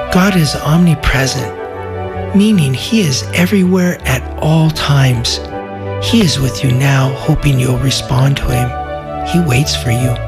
God is omnipresent, meaning He is everywhere at all times. He is with you now, hoping you'll respond to Him. He waits for you.